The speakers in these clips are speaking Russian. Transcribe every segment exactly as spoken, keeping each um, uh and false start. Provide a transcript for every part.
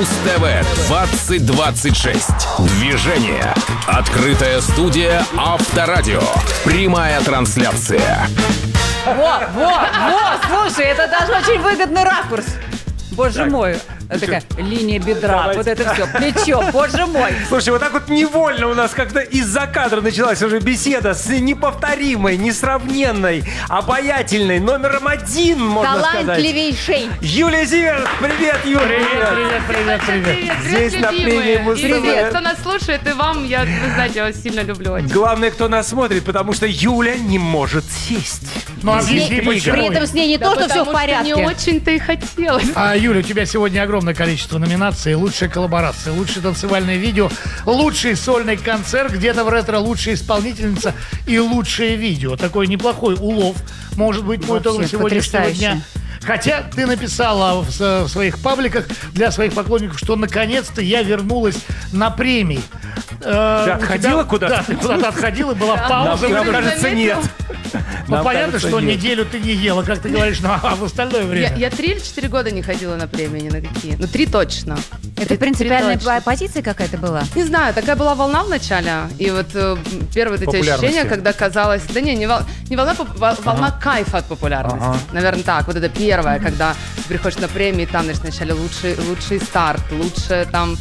Муз-ТВ двадцать двадцать шесть. Движение. Открытая студия Авторадио. Прямая трансляция. Во, во, во, слушай, это даже очень выгодный ракурс. Боже так. мой. Это такая линия бедра, Давайте. вот это все, плечо, боже мой. Слушай, вот так вот невольно у нас как-то из-за кадра началась уже беседа с неповторимой, несравненной, обаятельной, номером один, можно сказать. Талантливейшей. Юлия Зиверт, привет, Юля. Привет, привет, привет, привет. Здесь на премии Муз-ТВ. Привет, кто нас слушает, и вам, я, вы знаете, я вас сильно люблю. Очень. Главное, кто нас смотрит, потому что Юля не может сесть. Ну, а при этом с ней не да то, что все в порядке. Не очень-то и хотелось. А, Юля, у тебя сегодня огромное количество номинаций. Лучшая коллаборация, лучшее танцевальное видео, лучший сольный концерт, где-то в ретро лучшая исполнительница и лучшее видео. Такой неплохой улов, может быть, по итогам сегодняшнего дня. Хотя ты написала в, в своих пабликах для своих поклонников, что наконец-то я вернулась на премии. Ты э, отходила куда-то? Да, ты куда-то отходила, была пауза. Нам, кажется, нет. Ну, Нам понятно, кажется, что нет. неделю ты не ела, как ты говоришь, ну, а в остальное время. Я, я три или четыре года не ходила на премии ни на какие. Ну, три точно. Это три, принципиальная три точно. позиция какая-то была? Не знаю, такая была волна в начале. И вот э, первые вот эти ощущения, когда казалось... Да не, не, вол, не волна, волна ага. кайфа от популярности. Ага. Наверное, так. Вот это первое, mm-hmm. когда ты приходишь на премии, там, значит, вначале лучший, лучший старт, лучшая там,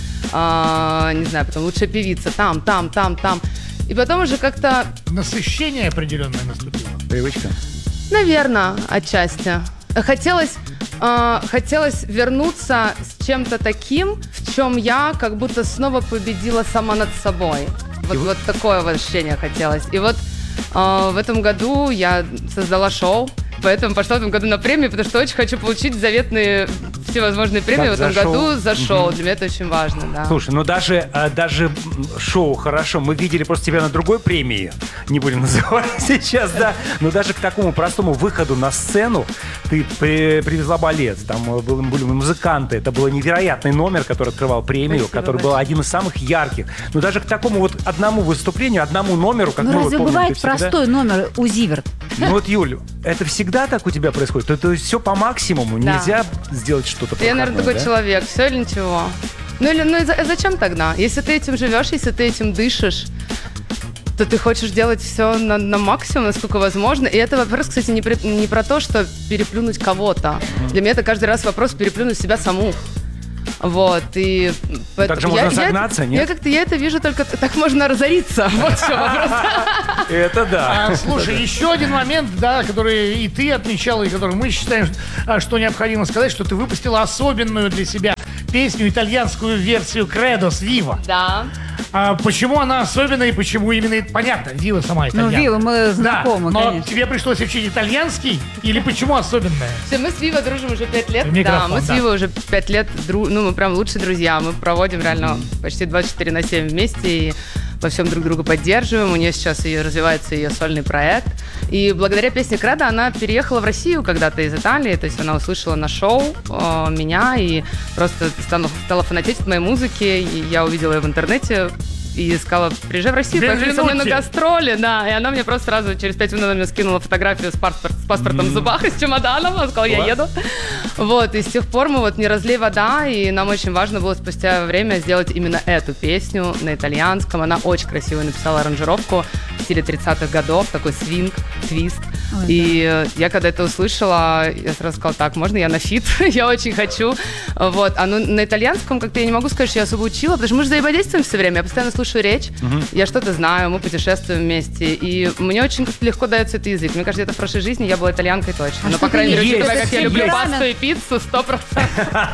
э, не знаю, потом лучшая певица, там, там, там, там. И потом уже как-то... Насыщение определенное наступило. Привычка. Наверное, отчасти. Хотелось, э, хотелось вернуться с чем-то таким, в чем я как будто снова победила сама над собой. Вот, вот такое вот ощущение хотелось. И вот э, в этом году я создала шоу, поэтому пошла в этом году на премию, потому что очень хочу получить заветные всевозможные премии как в этом году за шоу. Угу. Для меня это очень важно, да. Слушай, ну даже, даже шоу хорошо. Мы видели просто тебя на другой премии. Не будем называть сейчас, да. Но даже к такому простому выходу на сцену ты при, привезла балет. Там были, были музыканты. Это был невероятный номер, который открывал премию, Спасибо который большое. был один из самых ярких. Но даже к такому вот одному выступлению, одному номеру, как ну, мы разве вот помним, бывает всегда... простой номер у Зиверт? Ну вот, Юль, это всегда так у тебя происходит? То, то есть все по максимуму? Да. Нельзя сделать что-то проходное, Я, наверное, такой да? человек. Все или ничего? Ну, или, ну и зачем тогда? Если ты этим живешь, если ты этим дышишь, то ты хочешь делать все на, на максимум, насколько возможно. И это вопрос, кстати, не, при, не про то, что переплюнуть кого-то. Mm-hmm. Для меня это каждый раз вопрос переплюнуть себя саму. Вот, и... Так же можно я, загнаться, я, нет? Я как-то, я это вижу только... Так можно разориться. Вот все вопрос. Это да. Слушай, еще один момент, да, который и ты отмечала, и который мы считаем, что необходимо сказать, что ты выпустила особенную для себя песню, итальянскую версию «Кредо» с Вива. Да. А почему она особенная и почему именно... Понятно, Вива сама итальянка. Ну, Вива, мы знакомы, да, но конечно. тебе пришлось учить итальянский или почему особенная? Все, мы с Вивой дружим уже пять лет. Микрофон, да, мы с да. Вивой уже пять лет, дру... ну, мы прям лучшие друзья. Мы проводим реально почти двадцать четыре на семь вместе и во всем друг друга поддерживаем. У нее сейчас ее, развивается ее сольный проект. И благодаря песне «Кредо» она переехала в Россию когда-то из Италии. То есть она услышала на шоу э, меня и просто стала, стала фанатеть от моей музыки. И я увидела ее в интернете и сказала: приезжай в Россию, поехали со мной на гастроли. Да, и она мне просто сразу через пять минут она мне скинула фотографию с, паспорт, с паспортом mm. в зубах и с чемоданом. Она сказала: я еду. Вот, и с тех пор мы вот «Не разлей вода», и нам очень важно было спустя время сделать именно эту песню на итальянском. Она очень красиво написала аранжировку в стиле тридцатых годов, такой свинг, твист. Ой, и да. я когда это услышала, я сразу сказала: так, можно я на фит? Я очень хочу. Вот, а ну, на итальянском как-то я не могу сказать, что я особо учила, потому что мы же взаимодействуем все время, я постоянно слушаю речь, угу. я что-то знаю, мы путешествуем вместе, и мне очень легко дается этот язык. Мне кажется, где-то в прошлой жизни я была итальянкой точно. А но, по крайней мере, как я люблю рамен. пасту и пиццу, сто процентов.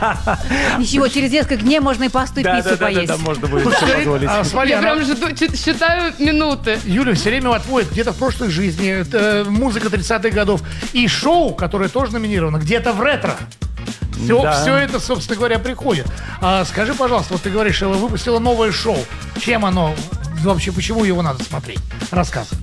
Ничего, через несколько дней можно и пасту и да, пиццу да, поесть. Да, да, да, можно будет позволить. А, смотри, я она... прям жду, считаю минуты. Юля все время отводит где-то в прошлой жизни, э, музыка тридцатых годов и шоу, которое тоже номинировано, где-то в ретро. Все, да. все это, собственно говоря, приходит. А, скажи, пожалуйста, вот ты говоришь, что выпустила новое шоу. Чем оно? Вообще, почему его надо смотреть? Рассказывай.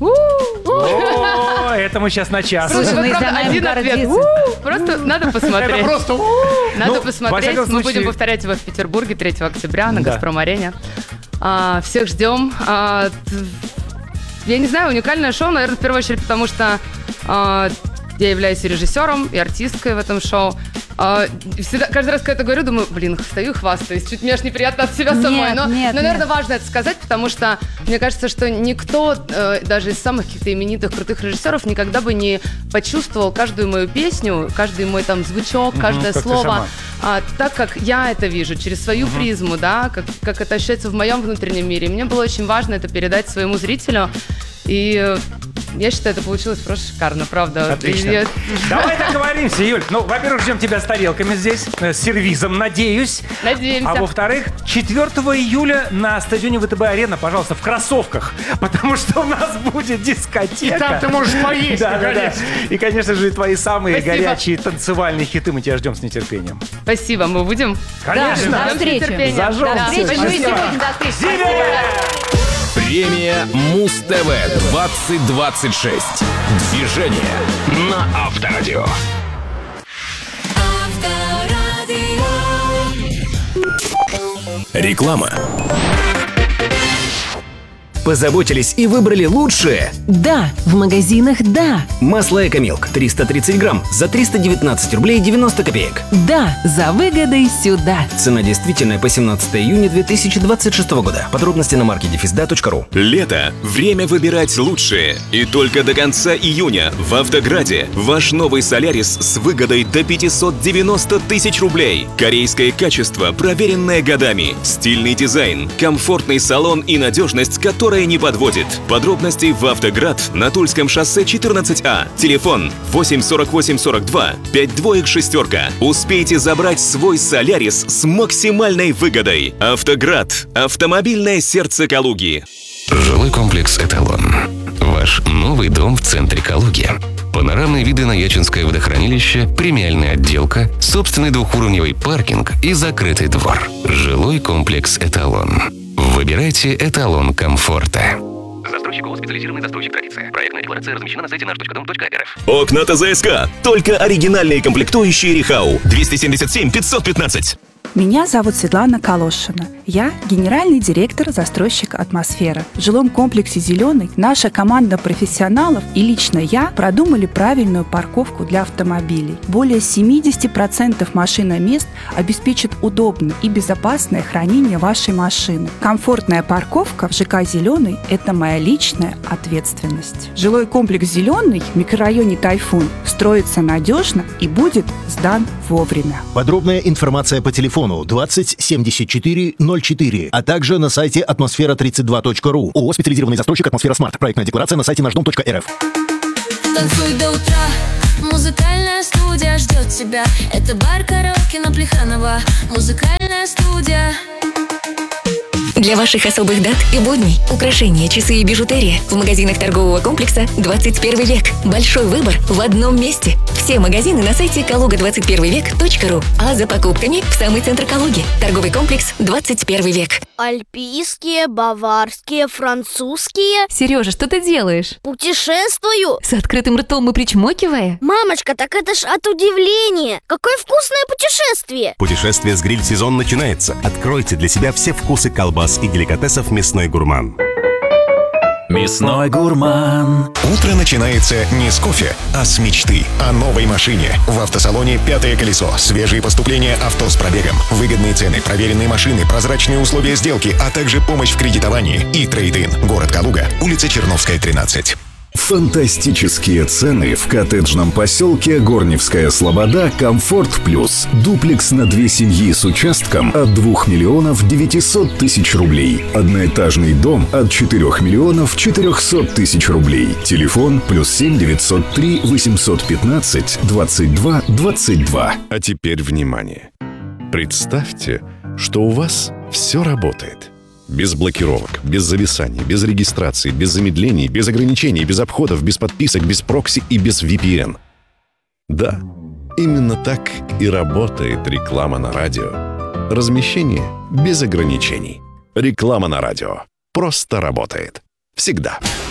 О, это мы сейчас на час. Слушай, ну, правда, один ответ. Просто надо посмотреть. Это просто... Надо посмотреть. Мы будем повторять его в Петербурге третьего октября на Газпром-арене. Всех ждем. Я не знаю, уникальное шоу, наверное, в первую очередь, потому что где я являюсь и режиссером, и артисткой в этом шоу. А, всегда, каждый раз, когда это говорю, думаю, блин, стою и хвастаюсь. Чуть мне аж неприятно от себя самой. Нет, но, нет, но, наверное, нет. важно это сказать, потому что мне кажется, что никто, э, даже из самых каких-то именитых, крутых режиссеров, никогда бы не почувствовал каждую мою песню, каждый мой там звучок, каждое как ты слово, сама. а, так, как я это вижу, через свою призму, да, как, как это ощущается в моем внутреннем мире. И мне было очень важно это передать своему зрителю. И э, я считаю, это получилось просто шикарно, правда. Отлично. И я- Давай договоримся, Юль. Ну, во-первых, ждем тебя с тарелками здесь, э, с сервизом, надеюсь. Надеемся. А во-вторых, четвёртого июля на стадионе ВТБ-арена, пожалуйста, в кроссовках, потому что у нас будет дискотека. И там ты можешь поесть, Да, да, да. наконец. И, конечно же, твои самые Спасибо. горячие танцевальные хиты мы тебя ждем с нетерпением. Спасибо, мы будем. Конечно. до Ждем с встречи. нетерпением. Зажжем. Да. Всё, Встречи, ну и спасибо. сегодня до встречи. Зиверт! Премия Муз-ТВ двадцать двадцать шесть. Движение на Авторадио. Реклама. Позаботились и выбрали лучшее. Да, в магазинах «Да». Масло Экомилк триста тридцать грамм за триста девятнадцать рублей девяносто копеек. Да, за выгодой сюда. Цена действительная по семнадцатого июня две тысячи двадцать шестого года. Подробности на маркете дефисда точка ру. Лето. Время выбирать лучшее. И только до конца июня в Автограде ваш новый Солярис с выгодой до пятьсот девяносто тысяч рублей. Корейское качество, проверенное годами. Стильный дизайн, комфортный салон и надежность, которая не подводит. Подробности в Автоград на Тульском шоссе четырнадцать А. Телефон восемь сорок восемь сорок два пять двоек шестерка. Успейте забрать свой Солярис с максимальной выгодой. Автоград. Автомобильное сердце Калуги. Жилой комплекс «Эталон». Ваш новый дом в центре Калуги. Панорамные виды на Ячинское водохранилище, премиальная отделка, собственный двухуровневый паркинг и закрытый двор. Жилой комплекс «Эталон». Выбирайте эталон комфорта. Застройщик ООО «Специализированный застройщик Традиция». Проектная декларация размещена на сайте наш точка дом точка эр эф. Окна ТЗСК. Только оригинальные комплектующие Рихау. двести семьдесят семь пятьсот пятнадцать. Меня зовут Светлана Калошина. Я генеральный директор застройщика «Атмосфера». В жилом комплексе «Зеленый» наша команда профессионалов и лично я продумали правильную парковку для автомобилей. Более семьдесят процентов машиномест обеспечат удобное и безопасное хранение вашей машины. Комфортная парковка в ЖК «Зеленый» – это моя личная ответственность. Жилой комплекс «Зеленый» в микрорайоне «Тайфун» строится надежно и будет сдан вовремя. Подробная информация по телефону двадцать семьдесят четыре ноль четыре, а также на сайте атмосфера тридцать два точка ру. ООО «Специализированный застройщик Атмосфера Смарт». Проектная декларация на сайте наш дом точка эр эф. Танцуй до утра, музыкальная студия ждет тебя. Это бар караоке на Плеханова. Музыкальная студия. Для ваших особых дат и будней украшения, часы и бижутерия в магазинах торгового комплекса «двадцать первый век». Большой выбор в одном месте. Все магазины на сайте калуга двадцать первый век точка ру. А за покупками в самый центр Калуги. Торговый комплекс «двадцать первый век». Альпийские, баварские, французские. Сережа, что ты делаешь? Путешествую. С открытым ртом и причмокивая? Мамочка, так это ж от удивления. Какое вкусное путешествие. Путешествие с гриль-сезон начинается. Откройте для себя все вкусы колбас и деликатесов «Мясной гурман». Мясной гурман. Утро начинается не с кофе, а с мечты о новой машине. В автосалоне «Пятое колесо». Свежие поступления авто с пробегом. Выгодные цены, проверенные машины, прозрачные условия сделки, а также помощь в кредитовании и трейд-ин. Город Калуга, улица Черновская, тринадцать. Фантастические цены в коттеджном поселке Горневская Слобода «Комфорт Плюс». Дуплекс на две семьи с участком от двух миллионов девятисот тысяч рублей. Одноэтажный дом от четырех миллионов четырехсот тысяч рублей. Телефон плюс семь девятьсот три восемьсот пятнадцать двадцать два двадцать два. А теперь внимание. Представьте, что у вас все работает. Без блокировок, без зависаний, без регистрации, без замедлений, без ограничений, без обходов, без подписок, без прокси и без ви пи эн. Да, именно так и работает реклама на радио. Размещение без ограничений. Реклама на радио просто работает. Всегда.